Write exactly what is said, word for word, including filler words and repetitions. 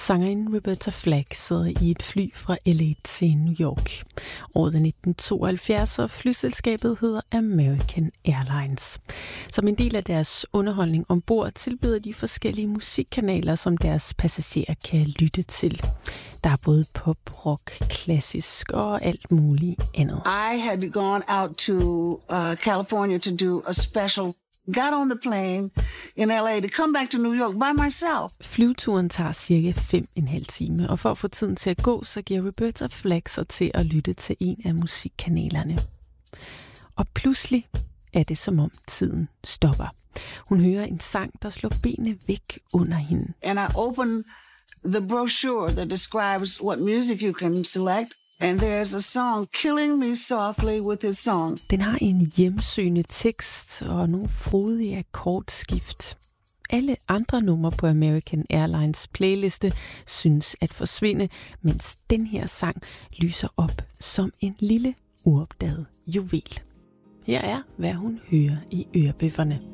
Sangerinden Roberta Flack sidder i et fly fra L A til New York. Året er nitten tooghalvfjerds, og flyselskabet hedder American Airlines. Som en del af deres underholdning ombord tilbyder de forskellige musikkanaler, som deres passagerer kan lytte til. Der er både pop, rock, klassisk og alt muligt andet. I had gone out to uh, California to do a special. Got on the plane in L A to come back to New York by myself. Flyveturen tager cirka fem og en halv time, og for at få tiden til at gå, så giver Roberta Flack sig til at lytte til en af musikkanalerne. Og pludselig er det som om tiden stopper. Hun hører en sang, der slår benene væk under hende. And I open the brochure that describes what music you can select. And there's a song, Killing Me Softly with His Song. Den har en hjemsøgende tekst og nogle frodige akkordskift. Alle andre numre på American Airlines playliste synes at forsvinde, mens den her sang lyser op som en lille uopdaget juvel. Her er, hvad hun hører i ørebøfferne.